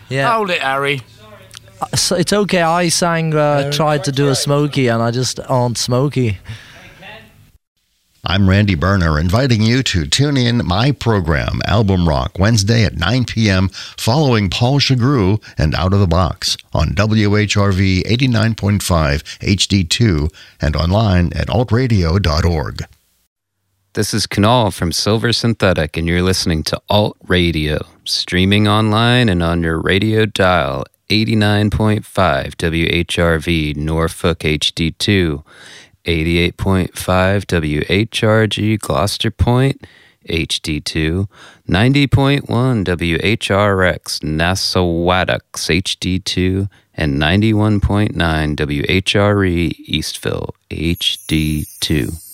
Yeah. Hold it, Harry. So it's okay. I tried to do a Smokey, and I just aren't Smokey. I'm Randy Berner, inviting you to tune in my program, Album Rock, Wednesday at 9 p.m., following Paul Chagru and Out of the Box on WHRV 89.5 HD2 and online at altradio.org. This is Kunal from Silver Synthetic, and you're listening to Alt Radio, streaming online and on your radio dial, 89.5 WHRV Norfolk HD2, 88.5 WHRG Gloucester Point HD2, 90.1 WHRX Nassauwatucks HD2, and 91.9 WHRE Eastville HD2.